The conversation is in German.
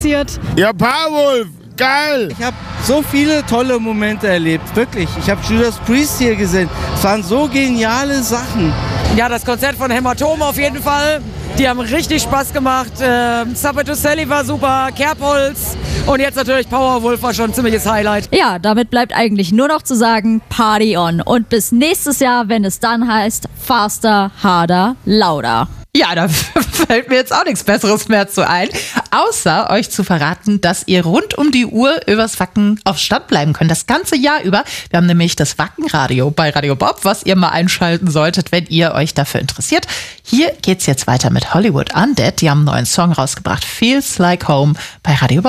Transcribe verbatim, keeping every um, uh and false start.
Ja, Powerwolf, geil! Ich habe so viele tolle Momente erlebt, wirklich. Ich habe Judas Priest hier gesehen. Es waren so geniale Sachen. Ja, das Konzert von Hämatom auf jeden Fall. Die haben richtig Spaß gemacht. Äh, Sabato Sally war super, Kerbholz und jetzt natürlich Powerwolf war schon ein ziemliches Highlight. Ja, damit bleibt eigentlich nur noch zu sagen, Party on. Und bis nächstes Jahr, wenn es dann heißt, Faster, Harder, Lauter. Ja, da fällt mir jetzt auch nichts Besseres mehr zu ein, außer euch zu verraten, dass ihr rund um die Uhr übers Wacken auf Stand bleiben könnt, das ganze Jahr über. Wir haben nämlich das Wackenradio bei Radio Bob, was ihr mal einschalten solltet, wenn ihr euch dafür interessiert. Hier geht's jetzt weiter mit Hollywood Undead. Die haben einen neuen Song rausgebracht, Feels Like Home, bei Radio Bob.